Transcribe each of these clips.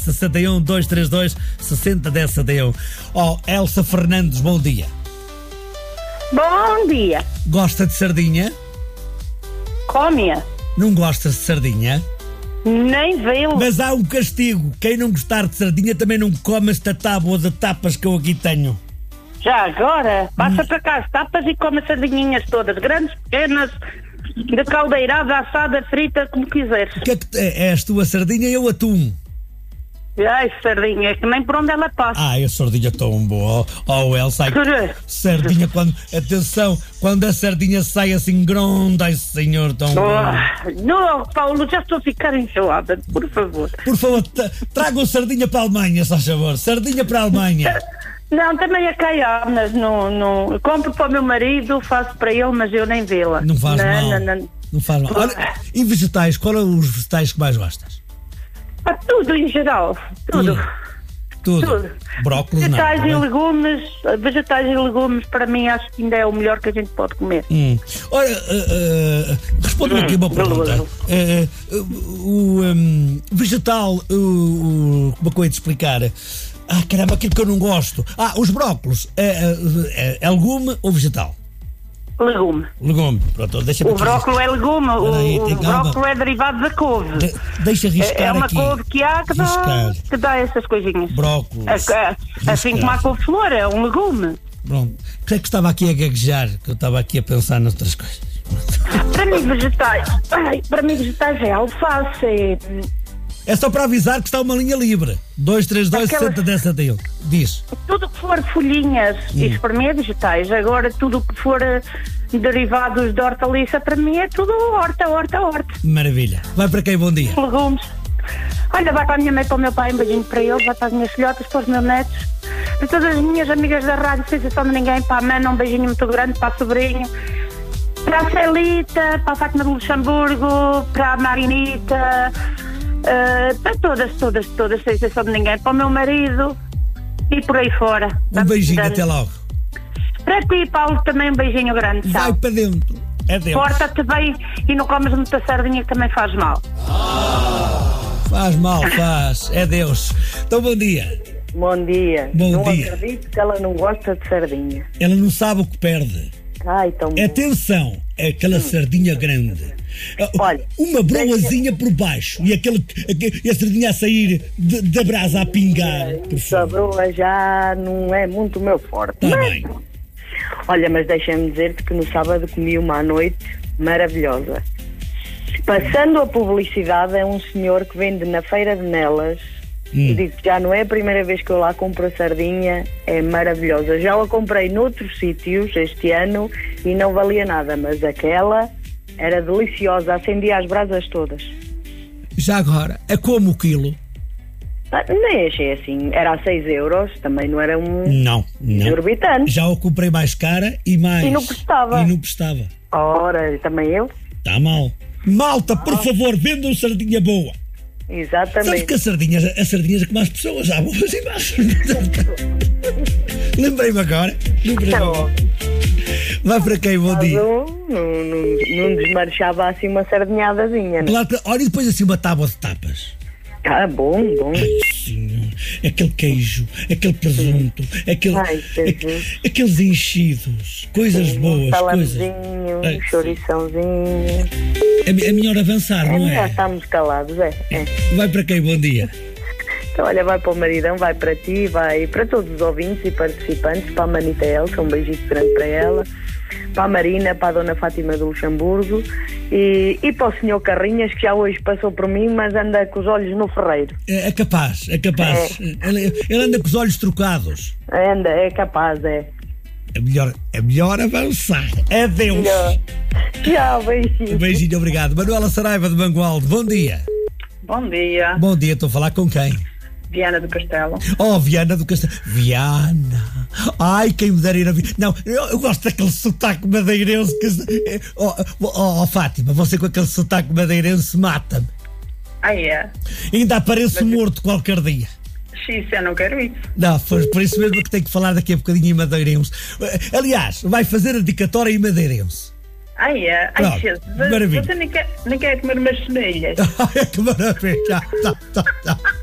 61 232 6010 61. Elsa Fernandes, bom dia. Bom dia. Gosta de sardinha? Come-a. Não gostas de sardinha? Nem vê-lo. Mas há um castigo. Quem não gostar de sardinha também não come esta tábua de tapas que eu aqui tenho. Já agora, passa para cá as tapas e come as sardinhinhas todas, grandes, pequenas, de caldeirada, assada, frita, como quiseres. O que é a tua sardinha e eu atum? Ai, sardinha, que nem por onde ela passa. A sardinha tão boa. Elsa, sardinha, atenção, quando a sardinha sai assim grande, ai senhor, tão bom. Não, Paulo, já estou a ficar enjoada, por favor. Por favor, tragam sardinha para a Alemanha, só favor, sardinha para a Alemanha. Não, também é cá, mas não. Compro para o meu marido, faço para ele, mas eu nem vê-la. Não faz mal. Não faz mal. Olha, e vegetais, qual é os vegetais que mais gostas? Tudo em geral, tudo. Brócolis, vegetais e legumes. Vegetais e legumes, para mim, acho que ainda é o melhor que a gente pode comer. Olha, responde-me aqui uma pergunta. O vegetal, como é que eu ia te explicar? Caramba, aquilo que eu não gosto. Os brócolis, é legume ou vegetal? Legume. Pronto, deixa-me o brócolis é legume, o brócolis é derivado da couve. Deixa riscar é uma aqui. couve que há que dá essas coisinhas. Brócolis. Assim como a couve-flor, é um legume. Pronto. Por que que estava aqui a gaguejar? Que eu estava aqui a pensar noutras coisas. Para mim vegetais é alface, É só para avisar que está uma linha livre. 232 6010 61. Diz. Tudo que for folhinhas, isso para mim é vegetais. Agora tudo que for derivados de hortaliça, para mim é tudo horta. Maravilha. Vai para quem? Bom dia. Legumes. Olha, vai para a minha mãe, para o meu pai, um beijinho para eles, vai para as minhas filhotas, para os meus netos, para todas as minhas amigas da rádio, sem exceção de ninguém, para a Mana, um beijinho muito grande, para a sobrinha, para a Celita, para a Fátima de Luxemburgo, para a Marinita, para todas, sem exceção de ninguém, para o meu marido e por aí fora. Um beijinho, até logo. Para ti, Paulo, também um beijinho grande. Vai para dentro. É Deus. Porta-te bem e não comes muita sardinha, que também faz mal. Faz mal, faz. É Deus. Então, bom dia. Bom dia. Não acredito que ela não gosta de sardinha. Ela não sabe o que perde. Tão Atenção, é aquela sardinha grande. Olha, uma broazinha por baixo e a sardinha a sair da brasa a pingar. A broa já não é muito o meu forte. Tá bem. Olha, mas deixa-me dizer-te que no sábado comi uma à noite maravilhosa. Passando a publicidade, é um senhor que vende na Feira de Nelas. E digo que já não é a primeira vez que eu lá compro a sardinha, é maravilhosa. Já a comprei noutros sítios este ano e não valia nada, mas aquela era deliciosa, acendia as brasas todas. Já agora, é como o quilo? Nem achei assim, era a 6 euros, também não era não exorbitante. Já o comprei mais cara e mais. E não prestava. Ora, também eu? Está mal. Malta, por favor, vendam sardinha boa. Exatamente. Sabes que as sardinhas é como as pessoas, há boas e más. Lembrei-me agora. Vai para quem? Bom dia. Não desmarchava assim uma sardinhadazinha, não? Olha, e depois assim uma tábua de tapas. Bom. Ai, senhor. Aquele queijo, aquele presunto, aqueles enchidos, coisas boas, salamezinho, um chouriçãozinho. É melhor avançar, não é? Já estamos calados, é. Vai para quem? Bom dia. Então, olha, vai para o maridão, vai para ti, vai para todos os ouvintes e participantes, para a Manita Elsa, um beijinho grande para ela, para a Marina, para a Dona Fátima de Luxemburgo e para o Senhor Carrinhas, que já hoje passou por mim, mas anda com os olhos no ferreiro. É capaz. Ele anda com os olhos trocados. É capaz. É melhor avançar. É Deus. Tchau, beijinho. Um beijinho, obrigado. Manuela Saraiva de Mangualde, bom dia. Bom dia. Bom dia, estou a falar com quem? Viana do Castelo. Viana do Castelo. Viana. Ai, quem me dera ir a Viana. Não, eu gosto daquele sotaque madeirense que... Fátima, você com aquele sotaque madeirense mata-me. É? Ainda apareço morto qualquer dia. Isso, eu não quero isso. Não, por isso mesmo que tenho que falar daqui a bocadinho em madeirense. Aliás, vai fazer a dedicatória em madeirense. É? Pronto, maravilha. Você nem quer comer umas cenilhas. Que maravilha. Tá.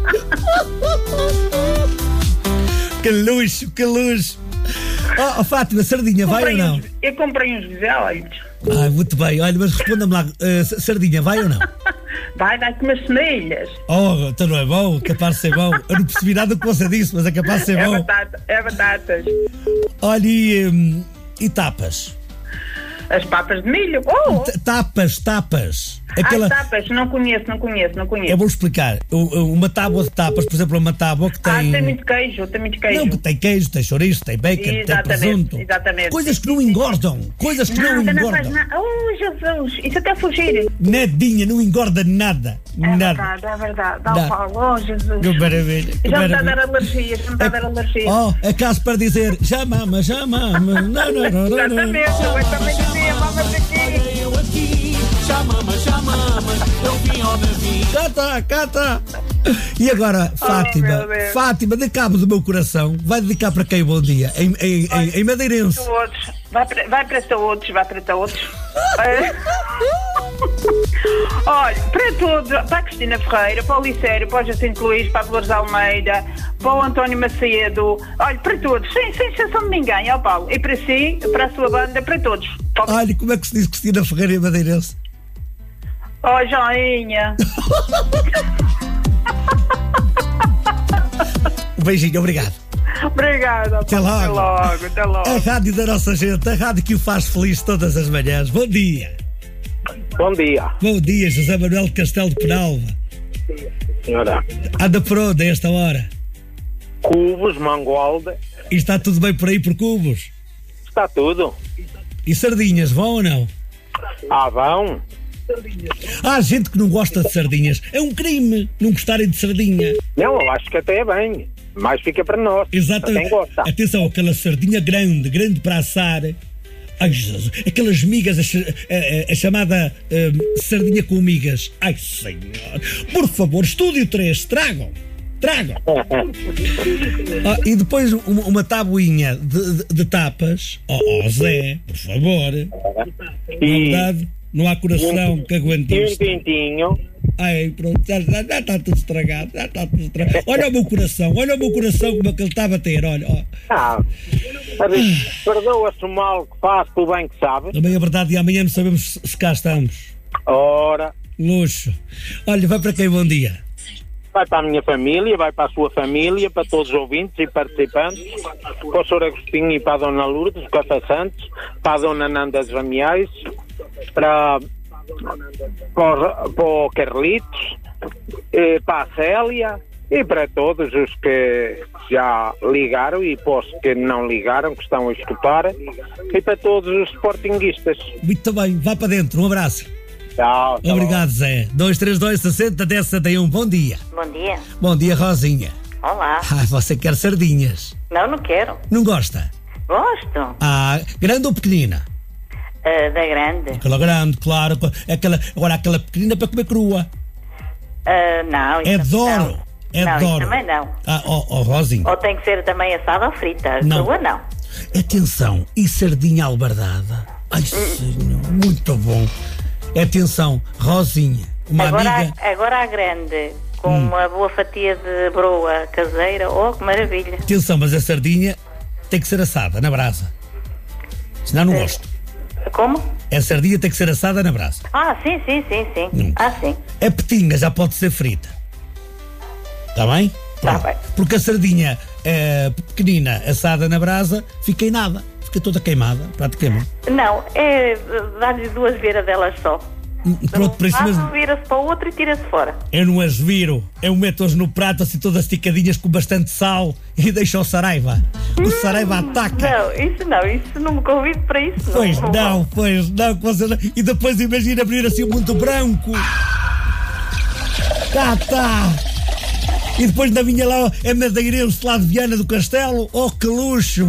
Que luxo, que luxo. Oh, Fátima, sardinha, vai ou não? Eu comprei uns bisóios. Ai, muito bem. Olha, mas responda-me lá, sardinha, vai ou não? Vai dar com umas semilhas. Oh, então não é bom, capaz de ser bom. Eu não percebi nada do que você disse, mas é capaz de ser bom. É batatas. Olha, e tapas? As papas de milho. Oh! Tapas. Tapas, não conheço. Eu vou explicar. Uma tábua de tapas, por exemplo, uma tábua que tem... tem muito queijo. Não, que tem queijo, tem chouriço, tem bacon, tem presunto. Exatamente. Coisas que não engordam. Coisas que não engordam. Não faz nada. Oh, Jesus, isso até fugir. Nadinha, não engorda nada. É verdade. Dá um pau. Oh, Jesus. Que maravilha. Já me está a dar alergias, Oh, acaso para dizer, já mama. Não. Exatamente, eu também dizia, mamas aqui. Eu aqui, já mama, eu vim ao navio. Cá tá. E agora, Fátima, dê cabo do meu coração, vai dedicar para quem o bom dia? Em Madeirense. Vai para todos. Olha, para todos, para a Cristina Ferreira, para o Licério, para o Jacinto Luís, para a Dolores Almeida, para o António Macedo, olha, para todos, sem exceção de ninguém, ó Paulo, e para si, para a sua banda, para todos. Olha, como é que se diz Cristina Ferreira em Madeirense? Oh, joinha. Um beijinho, obrigado. Obrigada. Até logo. Até logo. A rádio da nossa gente, a rádio que o faz feliz todas as manhãs. Bom dia. Bom dia. Bom dia, José Manuel de Castelo de Penalva. Senhora. Anda por onde a esta hora? Cubos, Mangualde. E está tudo bem por aí por Cubos? Está tudo. E sardinhas, vão ou não? Vão. Há gente que não gosta de sardinhas. É um crime não gostarem de sardinha. Não, eu acho que até é bem. Mas fica para nós. Exatamente. Quem gosta. Atenção, aquela sardinha grande para assar. Ai, Jesus, aquelas migas, a chamada sardinha com migas. Ai, senhor. Por favor, Estúdio 3, tragam. E depois uma tabuinha de tapas. Zé, por favor. Verdade, não há coração que aguente e isto. um pintinho. Ai, pronto, já está tudo estragado. Olha o meu coração como é que ele está a bater, olha. Perdoa-se o mal que faz pelo bem que sabe. Também é verdade, e amanhã não sabemos se cá estamos. Ora. Luxo. Olha, vai para quem bom dia? Vai para a minha família, vai para a sua família, para todos os ouvintes e participantes, para o Sr. Agostinho e para a Dona Lourdes, do Café Santos, para a Dona Nanda dos Ramiais, para o Carlitos, para a Célia e para todos os que já ligaram e para os que não ligaram, que estão a escutar, e para todos os sportinguistas. Muito bem, vá para dentro, um abraço. Tchau. Obrigado, Zé. 232 60 10 71. Bom dia. Bom dia. Bom dia, Rosinha. Olá. Você quer sardinhas? Não quero. Não gosta? Gosto. Grande ou pequenina? Da grande. Aquela grande, claro. Agora aquela pequenina para comer crua. Não. É de ouro. Não. É não, de ouro. Também não. Rosinha. Ou tem que ser também assada ou frita. Não. Crua não. Atenção, e sardinha albardada? Ai, senhor, muito bom. Atenção, Rosinha, uma amiga... Agora a grande, com uma boa fatia de broa caseira, que maravilha. Atenção, mas a sardinha tem que ser assada na brasa. Senão não gosto. Como? A sardinha tem que ser assada na brasa. Sim. Sim. A petinga já pode ser frita. Está bem? Está bem. Porque a sardinha pequenina assada na brasa fica em nada. Fica toda queimada, praticamente. Não, dá-lhe 2 viradelas só. Pronto, por isso mesmo. Vira-se para o outro e tira-se fora. Eu não as viro, eu meto-as no prato assim todas esticadinhas com bastante sal e deixo o Saraiva. O Saraiva ataca. Isso não me convido para isso. Pois não. E depois imagina abrir assim um mundo branco. Tá. E depois ainda vinha lá a madeirense lá de Viana do Castelo. Oh, que luxo!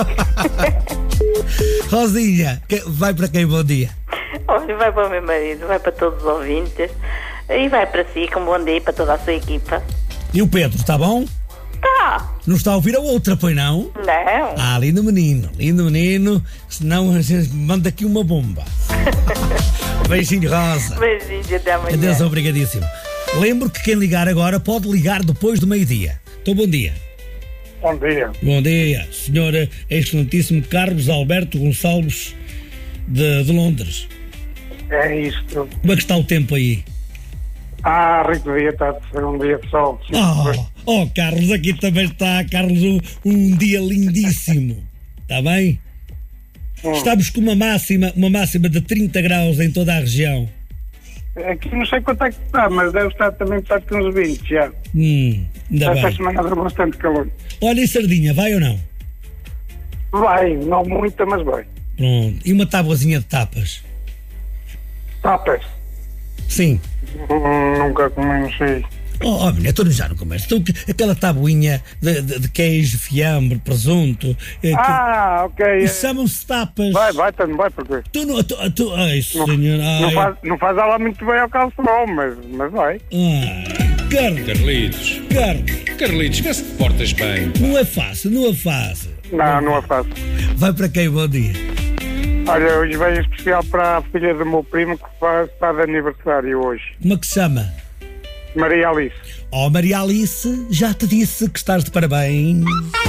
Rosinha, vai para quem bom dia? Olha, vai para o meu marido, vai para todos os ouvintes e vai para si, com bom dia para toda a sua equipa. E o Pedro, está bom? Tá. Não está a ouvir a outra, pois não? Não. Lindo menino, senão a gente manda aqui uma bomba. Beijinho, Rosa. Beijinho, até amanhã. Adeus, obrigadíssimo. Lembro que quem ligar agora pode ligar depois do meio-dia. Então, bom dia. Bom dia. Bom dia, senhora excelentíssimo Carlos Alberto Gonçalves de Londres. É isto. Como é que está o tempo aí? Rico dia, está a ser um dia de sol. Carlos, aqui também está, Carlos, um dia lindíssimo. Está bem? Estamos com uma máxima de 30 graus em toda a região. Aqui não sei quanto é que está, mas deve estar também perto de uns 20 já. Ainda Esta bem. semana dá bastante calor. Olha, e sardinha, vai ou não? Vai, não muita, mas vai. Pronto. E uma tabuazinha de tapas? Tapas? Sim. Nunca comi, não sei. Menina, estou já no comércio. Então, aquela tabuinha de queijo, fiambre, presunto. Ok. Isso chamam-se tapas. Vai, tanto vai, porque... Ai, senhor. Não faz ela muito bem ao calçadão, mas vai. Carlitos, vê se te portas bem. Não é fácil. Não é fácil. Vai para quem, bom dia? Olha, hoje vem especial para a filha do meu primo que está de aniversário hoje. Como é que se chama? Maria Alice. Maria Alice, já te disse que estás de parabéns.